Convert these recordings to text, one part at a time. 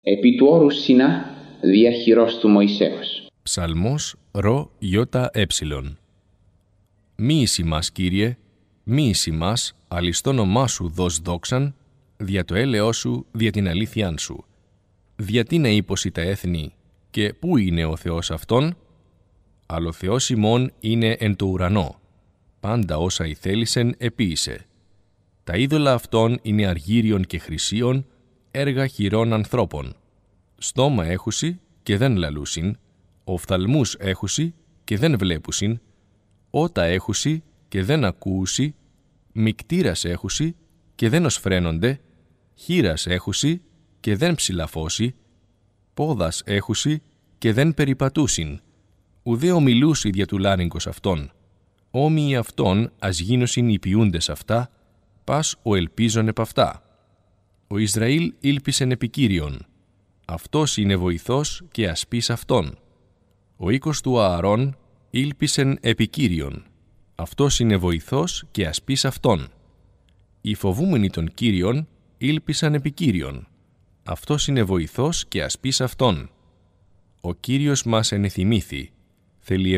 Επί του όρους Σινά, διαχειρός του Μωυσέως. Ψαλμός ρο ιώτα έψιλον. Μη εις ημάς, Κύριε, μη εις ημάς, αλις το όνομά σου δώσ' δόξαν, δια το έλεος σου, δια την αλήθειάν σου. Γιατί να ύποσι τα έθνη, και πού είναι ο Θεός αυτόν? Αλλά ο Θεός ημών είναι εν το ουρανό. Πάντα όσα ηθέλησεν επίησε. Τα είδωλα αυτών είναι αργύριον και χρυσίων, έργα χειρών ανθρώπων. Στόμα έχουσι και δεν λαλούσιν, οφθαλμούς έχουσι και δεν βλέπουσιν, ότα έχουσι και δεν ακούουσι, μικτήρας έχουσι και δεν οσφραίνονται, χείρας έχουσι και δεν ψηλαφώσει, πόδας έχουσι και δεν περιπατούσιν, ουδέ ομιλούσι δια του λάρυγγος αυτών. Όμοιοι αυτών ας γίνωσιν οι ποιούντες αυτά, πας ο ελπίζων επ' αυτά. Ο Ισραήλ ήλπισεν επί Κύριον. Αυτός είναι βοηθός και ασπίς αυτόν. Ο οίκος του Ααρών ήλπισεν επί Κύριον. Αυτός είναι βοηθός και ασπίς αυτόν. Οι φοβούμενοι των Κύριων ήλπισαν επί Κύριον. Αυτός είναι βοηθός και ασπίς αυτόν. Ο Κύριος μας ενεθυμήθη. Θέλει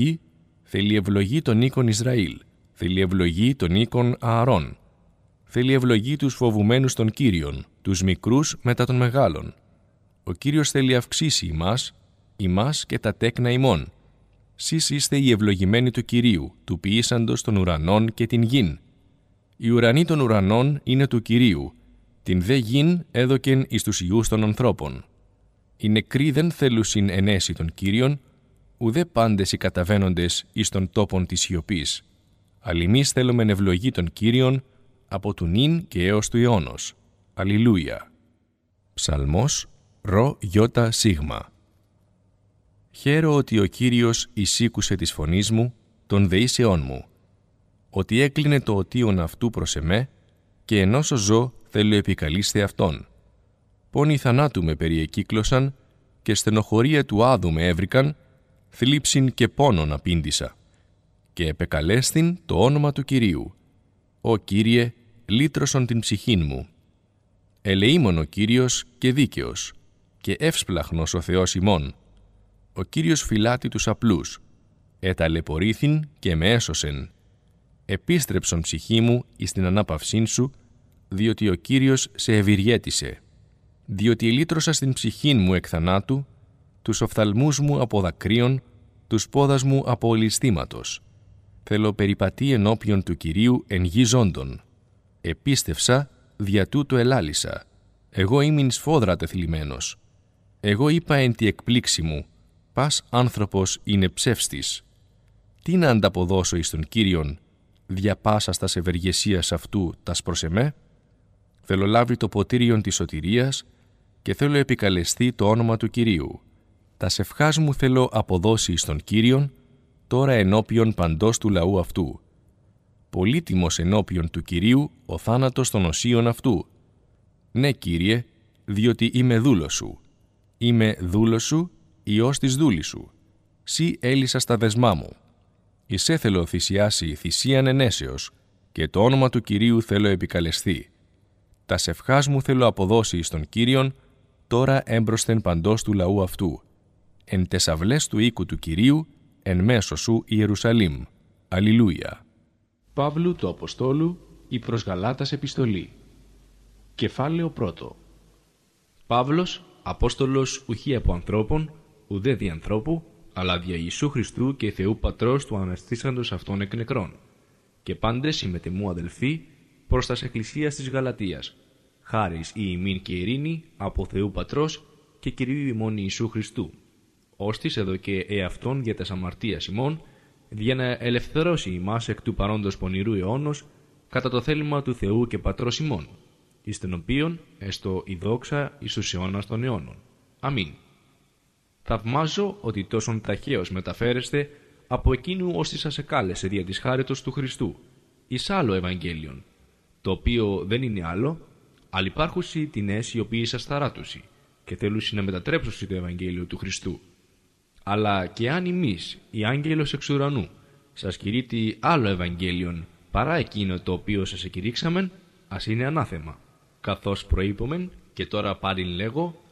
ευλογή των οίκων Ισραήλ. Θέλει ευλογή των οίκων Ααρών. Θέλει ευλογή τους φοβουμένους των Κύριων, τους μικρούς μετά των μεγάλων. Ο Κύριος θέλει αυξήσει ημάς και τα τέκνα ημών. Σεις είστε οι ευλογημένοι του Κυρίου, του ποιήσαντος των ουρανών και την γην. Οι ουρανοί των ουρανών είναι του Κυρίου, την δε γην έδωκεν εις τους ιούς των ανθρώπων. Οι νεκροί δεν θέλουσιν ενέσει των Κύριων, ουδέ πάντες οι καταβαίνοντες εις των τόπων της σιωπής. Αλλημείς θέλομεν ευλογή των Κύριων, από του νυν και έως του αιώνος. Αλληλούια. Ψαλμός ρο γιώτα σίγμα. Χαίρο ότι ο Κύριος εισήκουσε της φωνής μου, των δεήσεών μου, ότι έκλεινε το οτίον αυτού προς εμέ, και ενώσο ζω θέλω επικαλείστε αυτόν. Πόνοι θανάτου με περιεκύκλωσαν, και στενοχωρία του άδου με έβρικαν, θλίψιν και πόνον απήντησα. Και επεκαλέστην το όνομα του Κυρίου. «Ω Κύριε, λύτρωσον την ψυχήν μου». Ελεήμον ο Κύριος και δίκαιος, και εύσπλαχνος ο Θεός ημών. Ο Κύριος φυλάτει τους απλούς. Εταλαιπωρήθην και με έσωσεν. Επίστρεψον ψυχή μου εις την ανάπαυσήν σου, διότι ο Κύριος σε ευηριέτησε. Διότι ελύτρωσα στην ψυχήν μου εκ θανάτου, τους οφθαλμούς μου από δακρύων, τους πόδας μου από ολισθήματος. Θέλω περιπατεί ενώπιον του Κυρίου εν γη ζώντων. Επίστευσα, δια τούτου ελάλησα. Εγώ ήμην σφόδρα τεθλιμμένος. Εγώ είπα εν τη εκπλήξη μου, πας άνθρωπος είναι ψεύστης. Τι να ανταποδώσω εις τον Κύριον, δια πάσας τας ευεργεσίας αυτού τας προς εμέ? Θέλω λάβει το ποτήριον της σωτηρίας και θέλω επικαλεστεί το όνομα του Κυρίου. Τας ευχάς μου θέλω αποδώσει εις τον Κύριον, τώρα ενώπιον παντός του λαού αυτού. Πολύτιμος ενώπιον του Κυρίου ο θάνατος των οσίων αυτού. Ναι, Κύριε, διότι είμαι δούλος σου. Είμαι δούλος σου, ιός της δούλης σου. Σύ έλυσα στα δεσμά μου. Εισέ θέλω θυσιάσει θυσίαν ενέσεως, και το όνομα του Κυρίου θέλω επικαλεστεί. Τας ευχάς μου θέλω αποδώσει εις τον Κύριον, τώρα έμπροσθεν παντός του λαού αυτού. Εν τες αυλές του οίκου του Κυρίου, εν μέσω σου Ιερουσαλήμ. Αλληλούια. Παύλου του Αποστόλου, η προς Γαλάτας επιστολή. Κεφάλαιο 1. Παύλος, Απόστολος ουχή από ανθρώπων, ουδέ δι' ανθρώπου, αλλά δια Ιησού Χριστού και Θεού Πατρός του αναστήσαντος αυτών εκ νεκρών. Και πάντες οι μετεμού αδελφοί, προς τας εκκλησίας της Γαλατίας. Χάρις η ημίν και ειρήνη από Θεού Πατρός και Κυρίου ημών Ιησού Χριστού. Ώστις εδώ και εαυτόν για τας αμαρτίας ημών, για να ελευθερώσει ημάς εκ του παρόντος πονηρού αιώνος, κατά το θέλημα του Θεού και Πατρός ημών, εις τον οποίον εστω η δόξα εις τους αιώνας των αιώνων. Αμήν. Θαυμάζω ότι τόσον ταχαίως μεταφέρεστε από εκείνου ώστε σας εκάλεσε δια της χάριτος του Χριστού, εις άλλο Ευαγγέλιον, το οποίο δεν είναι άλλο, αλλά υπάρχουσι τινές οι οποίοι σας θαράτουσι, και θέλουσι να μετατρέψουσι το Ευαγγέλιο του Χριστού. Αλλά και αν εμείς, η άγγελος εξ ουρανού, σας κηρύττει άλλο Ευαγγέλιον παρά εκείνο το οποίο σας εκηρύξαμεν, ας είναι ανάθεμα. Καθώς προείπομεν, και τώρα πάλιν λέγω,